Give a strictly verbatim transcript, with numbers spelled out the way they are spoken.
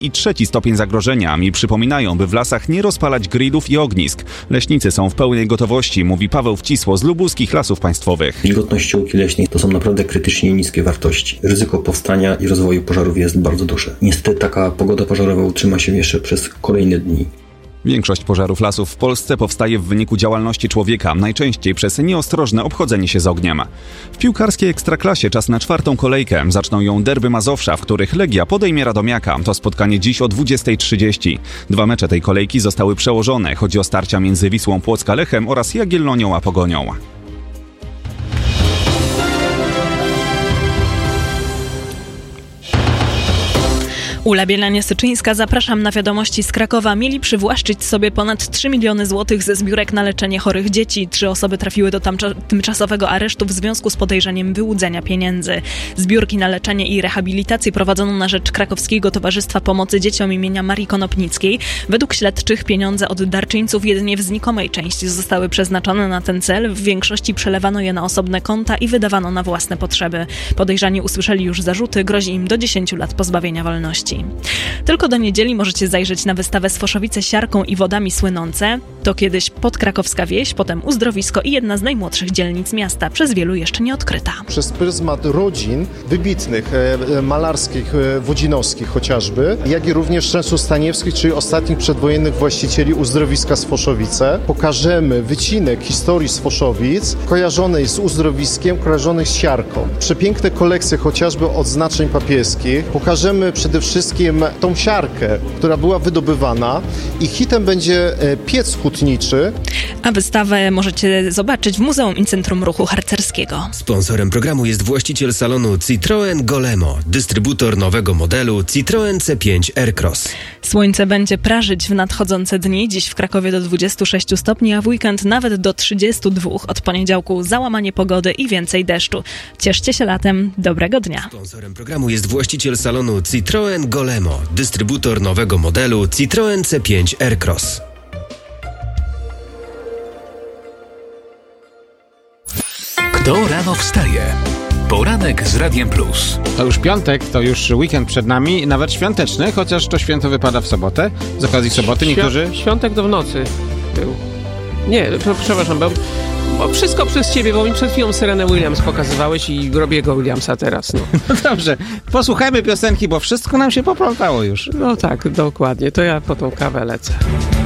i trzeci stopień zagrożenia mi przypominają, by w lasach nie rozpalać grillów i ognisk. Leśnicy są w pełnej gotowości, mówi Paweł Wcisło z Lubuskich Lasów Państwowych. Wilgotność działki leśnej to są naprawdę krytycznie niskie wartości. Ryzyko powstania i rozwoju pożarów jest bardzo duże. Niestety taka pogoda pożarowa utrzyma się jeszcze przez kolejne dni. Większość pożarów lasów w Polsce powstaje w wyniku działalności człowieka, najczęściej przez nieostrożne obchodzenie się z ogniem. W piłkarskiej Ekstraklasie czas na czwartą kolejkę. Zaczną ją derby Mazowsza, w których Legia podejmie Radomiaka. To spotkanie dziś o dwudziestej trzydzieści. Dwa mecze tej kolejki zostały przełożone. Chodzi o starcia między Wisłą Płocka Lechem oraz Jagiellonią a Pogonią. Ula Bielanie-Syczyńska, zapraszam na wiadomości z Krakowa. Mieli przywłaszczyć sobie ponad trzy miliony złotych ze zbiórek na leczenie chorych dzieci. Trzy osoby trafiły do tamcza- tymczasowego aresztu w związku z podejrzeniem wyłudzenia pieniędzy. Zbiórki na leczenie i rehabilitację prowadzono na rzecz Krakowskiego Towarzystwa Pomocy Dzieciom imienia Marii Konopnickiej. Według śledczych pieniądze od darczyńców jedynie w znikomej części zostały przeznaczone na ten cel. W większości przelewano je na osobne konta i wydawano na własne potrzeby. Podejrzani usłyszeli już zarzuty, grozi im do dziesięciu lat pozbawienia wolności. Tylko do niedzieli możecie zajrzeć na wystawę Sfoszowice siarką i wodami słynące. To kiedyś podkrakowska wieś, potem uzdrowisko i jedna z najmłodszych dzielnic miasta, przez wielu jeszcze nie odkryta. Przez pryzmat rodzin wybitnych, e, malarskich, e, wodzinowskich chociażby, jak i również Częstoch-Staniewskich, czyli ostatnich przedwojennych właścicieli uzdrowiska Sfoszowice. Pokażemy wycinek historii Sfoszowic, kojarzonej z uzdrowiskiem, kojarzonej z siarką. Przepiękne kolekcje chociażby odznaczeń papieskich. Pokażemy przede wszystkim tą siarkę, która była wydobywana, i hitem będzie piec hutniczy. A wystawę możecie zobaczyć w Muzeum i Centrum Ruchu Harcerskiego. Sponsorem programu jest właściciel salonu Citroën Golemo, dystrybutor nowego modelu Citroën C pięć Aircross. Słońce będzie prażyć w nadchodzące dni. Dziś w Krakowie do dwudziestu sześciu stopni, a w weekend nawet do trzydziestu dwóch. Od poniedziałku załamanie pogody i więcej deszczu. Cieszcie się latem. Dobrego dnia. Sponsorem programu jest właściciel salonu Citroën Golemo, dystrybutor nowego modelu Citroën C pięć Aircross. Kto rano wstaje? Poranek z Radiem Plus. To już piątek, to już weekend przed nami, nawet świąteczny, chociaż to święto wypada w sobotę. Z okazji soboty niektórzy... Świ- świątek to w nocy był. Nie, przepraszam, bo, bo wszystko przez ciebie, bo mi przed chwilą Serenę Williams pokazywałeś i robię go Williamsa teraz. No. No dobrze, posłuchajmy piosenki, bo wszystko nam się poplątało już. No tak, dokładnie, to ja po tą kawę lecę.